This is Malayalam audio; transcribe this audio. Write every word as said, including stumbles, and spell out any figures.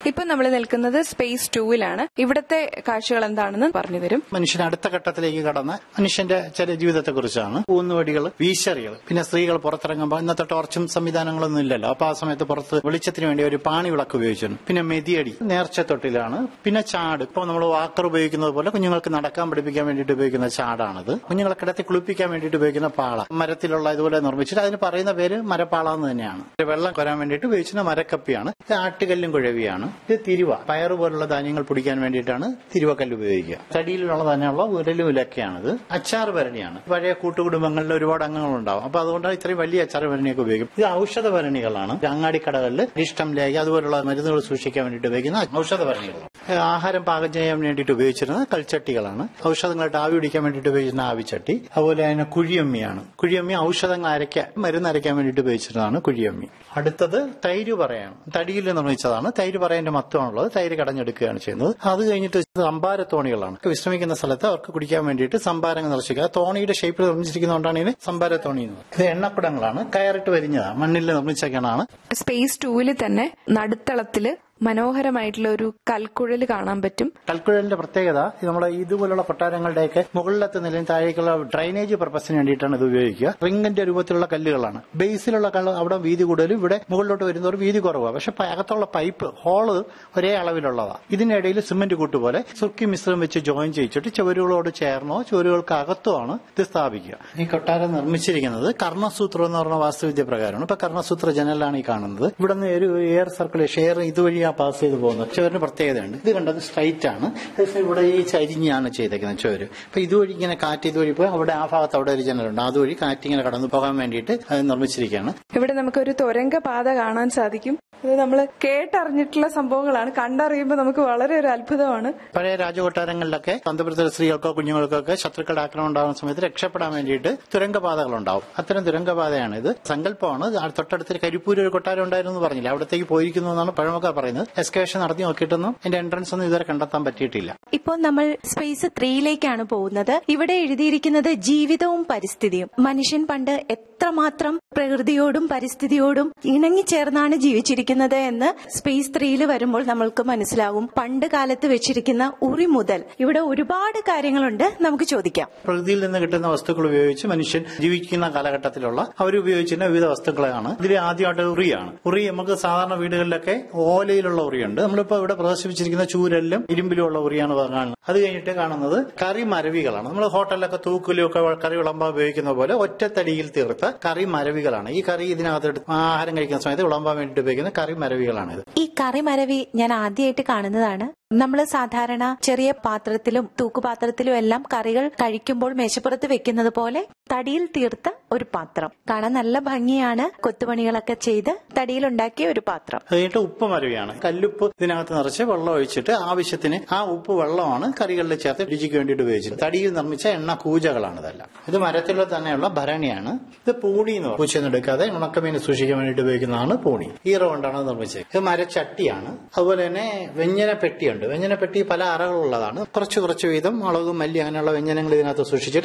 ഇപ്പൊ നമ്മൾ നിൽക്കുന്നത് സ്പേസ് ടൂവിലാണ്. ഇവിടത്തെ കാഴ്ചകൾ എന്താണെന്ന് പറഞ്ഞു തരും. മനുഷ്യൻ അടുത്ത ഘട്ടത്തിലേക്ക് കടന്ന് മനുഷ്യന്റെ ചില ജീവിതത്തെ കുറിച്ചാണ്. ഊന്നുവടികൾ, വീശറികൾ, പിന്നെ സ്ത്രീകൾ പുറത്തിറങ്ങുമ്പോൾ ഇന്നത്തെ ടോർച്ചും സംവിധാനങ്ങളൊന്നും ഇല്ലല്ലോ. അപ്പൊ ആ സമയത്ത് പുറത്ത് വെളിച്ചത്തിന് വേണ്ടി ഒരു പാണി വിളക്ക് ഉപയോഗിച്ചിരുന്നു. പിന്നെ മെതിയടി, നേർച്ചത്തൊട്ടിലാണ്. പിന്നെ ചാട്, ഇപ്പൊ നമ്മൾ വാക്കർ ഉപയോഗിക്കുന്നത് പോലെ കുഞ്ഞുങ്ങൾക്ക് നടക്കാൻ പഠിപ്പിക്കാൻ വേണ്ടിയിട്ട് ഉപയോഗിക്കുന്ന ചാടാണത്. കുഞ്ഞുങ്ങളെ കിടത്തി കുളിപ്പിക്കാൻ വേണ്ടിയിട്ട് ഉപയോഗിക്കുന്ന പാള, മരത്തിലുള്ള ഇതുപോലെ നിർമ്മിച്ചിട്ട് അതിന് പറയുന്ന പേര് മരപ്പാള എന്ന് തന്നെയാണ്. വെള്ളം കൊരാൻ വേണ്ടിയിട്ട് ഉപയോഗിക്കുന്ന മരക്കപ്പിയാണ്. ഇത് ആട്ടുകല്ലും കുഴവിയാണ്. ഇത് തിരുവ, പയറ് പോലുള്ള ധാന്യങ്ങൾ പൊടിക്കാൻ വേണ്ടിയിട്ടാണ് തിരുവക്കല്ല് ഉപയോഗിക്കുക. തടിയിലുള്ള തന്നെയുള്ള ഉരലും ഇലക്കയാണിത്. അച്ചാർ ഭരണിയാണ്. പഴയ കൂട്ടുകുടുംബങ്ങളിൽ ഒരുപാട് അംഗങ്ങളുണ്ടാവും. അപ്പൊ അതുകൊണ്ടാണ് ഇത്രയും വലിയ അച്ചാർ ഭരണിയൊക്കെ ഉപയോഗിക്കും. ഇത് ഔഷധ ഭരണികളാണ്. അങ്ങാടിക്കടകളിൽ ഇഷ്ടം ലേഖ അതുപോലുള്ള മരുന്നുകൾ സൂക്ഷിക്കാൻ വേണ്ടിയിട്ട് ഉപയോഗിക്കുന്ന ഔഷധ ഭരണികളാണ്. ആഹാരം പാകം ചെയ്യാൻ വേണ്ടിയിട്ട് ഉപയോഗിച്ചിരുന്ന കൽച്ചട്ടികളാണ്. ഔഷധങ്ങളായിട്ട് ആവി പിടിക്കാൻ വേണ്ടിയിട്ട് ഉപയോഗിച്ചിരുന്ന ആവിച്ചട്ടി. അതുപോലെ തന്നെ കുഴിയമ്മിയാണ്. കുഴിയമ്മി ഔഷധങ്ങൾ അരയ്ക്കാൻ, മരുന്ന് അരയ്ക്കാൻ വേണ്ടിയിട്ട് ഉപയോഗിച്ചിരുന്നതാണ് കുഴിയമ്മി. അടുത്തത് തൈര് പറയാണ്. തടിയിൽ നിർമ്മിച്ചതാണ്. തൈര് പറയന്റെ മത്വമാണുള്ളത്. തൈര് കടഞ്ഞെടുക്കുകയാണ് ചെയ്യുന്നത്. അത് കഴിഞ്ഞിട്ട് സംഭാരത്തോണികളാണ്. വിശ്രമിക്കുന്ന സ്ഥലത്ത് അവർക്ക് കുടിക്കാൻ വേണ്ടിയിട്ട് സംഭാരങ്ങൾ നിറച്ചിരിക്കുക. തോണിയുടെ ഷേപ്പിൽ നിർമ്മിച്ചിരിക്കുന്നതുകൊണ്ടാണ് ഇതിന് സംഭാരത്തോണി എന്ന് പറയുന്നത്. ഇത് എണ്ണക്കുടങ്ങളാണ്. കയറിട്ട് വരിഞ്ഞതാണ്. മണ്ണിൽ നിർമ്മിച്ചൊക്കെയാണ്. സ്പേസ് ടൂവിൽ തന്നെ നടുത്തളത്തില് മനോഹരമായിട്ടുള്ള ഒരു കൽക്കുഴൽ കാണാൻ പറ്റും. കൽക്കുഴലിന്റെ പ്രത്യേകത നമ്മുടെ ഇതുപോലുള്ള കൊട്ടാരങ്ങളുടെയൊക്കെ മുകളിലത്തെ നിലയും താഴേക്കുള്ള ഡ്രൈനേജ് പർപ്പസിന് വേണ്ടിയിട്ടാണ് ഇത് ഉപയോഗിക്കുക. റിംഗിന്റെ രൂപത്തിലുള്ള കല്ലുകളാണ്. ബേസിലുള്ള കല്ല് അവിടെ വീതി കൂടുതലും, ഇവിടെ മുകളിലോട്ട് വരുന്നവർ വീതി കുറവാണ്. പക്ഷെ അകത്തുള്ള പൈപ്പ് ഹോള് ഒരേ അളവിലുള്ളതാണ്. ഇതിനിടയിൽ സിമന്റ് കൂട്ടുപോലെ സുർക്കി മിശ്രം വെച്ച് ജോയിൻ ചെയ്യിച്ചിട്ട് ചുവരുകളോട് ചേർന്നോ ചുവരുകൾക്ക് അകത്തോ ആണ് ഇത് സ്ഥാപിക്കുക. ഈ കൊട്ടാരം നിർമ്മിച്ചിരിക്കുന്നത് കർണസൂത്രം എന്ന് പറഞ്ഞ വാസ്തുവിദ്യ പ്രകാരമാണ്. ഇപ്പൊ കർണസൂത്ര ജനലാണ് ഈ കാണുന്നത്. ഇവിടെ നിന്ന് ഒരു എയർ സർക്കുലേഷൻ, എയർ ഇതുവഴി പാസ് ചെയ്ത് പോകുന്നത്. ചുവരിന് പ്രത്യേകതയുണ്ട്. ഇത് കണ്ടത് സ്ട്രൈറ്റ് ആണ്. ഇവിടെ ഈ ചരിഞ്ഞാണ് ചെയ്തേക്കുന്നത് ചുവര്. അപ്പൊ ഇതുവഴി ഇങ്ങനെ കാറ്റ് ഇതുവഴി പോയി അവിടെ ആ ഭാഗത്ത് അവിടെ ഒരു ജനലുണ്ട്. അതുവഴി കാറ്റ് ഇങ്ങനെ കടന്നു പോകാൻ വേണ്ടിയിട്ട് അത് നിർമ്മിച്ചിരിക്കുകയാണ്. ഇവിടെ നമുക്കൊരു തുരങ്ക പാത കാണാൻ സാധിക്കും. ഇത് നമ്മൾ കേട്ടറിഞ്ഞിട്ടുള്ള സംഭവങ്ങളാണ്. കണ്ടറിയുമ്പോൾ നമുക്ക് വളരെ ഒരു അത്ഭുതമാണ്. പഴയ രാജകൊട്ടാരങ്ങളിലൊക്കെ അന്തപുരത്തിലെ സ്ത്രീകൾക്കോ കുഞ്ഞുങ്ങൾക്കോ ഒക്കെ ശത്രുക്കളുടെ ആക്രമണം ഉണ്ടാകുന്ന സമയത്ത് രക്ഷപ്പെടാൻ വേണ്ടിയിട്ട് തുരങ്കപാതകൾ ഉണ്ടാവും. അത്തരം തുരങ്കപാതയാണ് ഇത്. സങ്കല്പമാണ്. തൊട്ടടുത്ത് കരിപ്പൂർ ഒരു കൊട്ടാരം ഉണ്ടായിരുന്നു പറഞ്ഞില്ല, അവിടത്തേക്ക് പോയിരിക്കുന്നു എന്നാണ് പഴമക്കാർ പറയുന്നത്. എക്സ്കവേഷൻ നടത്തി നോക്കിയിട്ടൊന്നും എന്റെ എൻട്രൻസ് ഒന്നും ഇതുവരെ കണ്ടെത്താൻ പറ്റിയിട്ടില്ല. ഇപ്പോൾ നമ്മൾ സ്പേസ് ത്രീയിലേക്കാണ് പോകുന്നത്. ഇവിടെ എഴുതിയിരിക്കുന്നത് ജീവിതവും പരിസ്ഥിതിയും. മനുഷ്യൻ പണ്ട് എത്രമാത്രം പ്രകൃതിയോടും പരിസ്ഥിതിയോടും ഇണങ്ങിച്ചേർന്നാണ് ജീവിച്ചിരിക്കുന്നത് എന്ന് സ്പേസ് ത്രീയിൽ വരുമ്പോൾ നമ്മൾക്ക് മനസ്സിലാവും. പണ്ട് കാലത്ത് വെച്ചിരിക്കുന്ന ഉറി മുതൽ ഇവിടെ ഒരുപാട് കാര്യങ്ങളുണ്ട്. നമുക്ക് ചോദിക്കാം. പ്രകൃതിയിൽ നിന്ന് കിട്ടുന്ന വസ്തുക്കൾ ഉപയോഗിച്ച് മനുഷ്യൻ ജീവിക്കുന്ന കാലഘട്ടത്തിലുള്ള അവർ ഉപയോഗിച്ചിരുന്ന വിവിധ വസ്തുക്കളാണ്. ഇതിൽ ആദ്യമായിട്ട് ഉറിയാണ്. ഉറി നമുക്ക് സാധാരണ വീടുകളിലൊക്കെ ഓലയിലുള്ള ഉറിയുണ്ട്. നമ്മളിപ്പോ ഇവിടെ പ്രദർശിപ്പിച്ചിരിക്കുന്ന ചൂരലിലും ഇരുമ്പിലുമുള്ള ഉറിയാണ് കാണുന്നത്. അത് കഴിഞ്ഞിട്ട് കാണുന്നത് കറി മരവികളാണ്. നമ്മൾ ഹോട്ടലിലൊക്കെ തൂക്കിലും ഒക്കെ കറി വിളമ്പാൻ ഉപയോഗിക്കുന്ന പോലെ ഒറ്റത്തടിയിൽ തീർത്ത കറി മരവികളാണ്. ഈ കറി ഇതിനകത്ത് എടുത്ത് ആഹാരം കഴിക്കുന്ന സമയത്ത് വിളമ്പാൻ വേണ്ടിയിട്ട് ഉപയോഗിക്കുന്ന കറി മരവികളാണ്. ഈ കറി മരവി ഞാൻ ആദ്യമായിട്ട് കാണുന്നതാണ്. നമ്മൾ സാധാരണ ചെറിയ പാത്രത്തിലും തൂക്കുപാത്രത്തിലും എല്ലാം കറികൾ കഴിക്കുമ്പോൾ മേശപ്പുറത്ത് വെക്കുന്നത് പോലെ തടിയിൽ തീർത്ത ഒരു പാത്രം കാണാൻ നല്ല ഭംഗിയാണ്. കൊത്തുപണികളൊക്കെ ചെയ്ത് തടിയിലുണ്ടാക്കിയ ഒരു പാത്രം. കഴിഞ്ഞിട്ട് ഉപ്പ് മരവിയാണ്. കല്ലുപ്പ് ഇതിനകത്ത് നിറച്ച് വെള്ളം ഒഴിച്ചിട്ട് ആവശ്യത്തിന് ആ ഉപ്പ് വെള്ളമാണ് കറികളിൽ ചേർത്ത് രുചിക്ക് വേണ്ടിയിട്ട് ഉപയോഗിച്ചത്. തടിയിൽ നിർമ്മിച്ച എണ്ണ കൂജകളാണ് ഇതെല്ലാം. ഇത് മരത്തിൽ തന്നെയുള്ള ഭരണിയാണ്. ഇത് പൂണി എന്ന് പറയും. പൂച്ചയൊന്നും എടുക്കാതെ ഉണക്കമീൻ സൂക്ഷിക്കാൻ വേണ്ടിയിട്ട് ഉപയോഗിക്കുന്നതാണ് പൂണി. ഈറ കൊണ്ടാണ് നിർമ്മിച്ചത്. ഇത് മരച്ചട്ടിയാണ്. അതുപോലെ തന്നെ വ്യഞ്ജന പെട്ടിയുണ്ട്. വ്യഞ്ജന പെട്ടി പല അറകളുള്ളതാണ്. കുറച്ച് കുറച്ച് വീതം മുളകും മല്ലി അങ്ങനെയുള്ള വ്യഞ്ജനങ്ങൾ ഇതിനകത്ത് സൂക്ഷിച്ചിട്ട്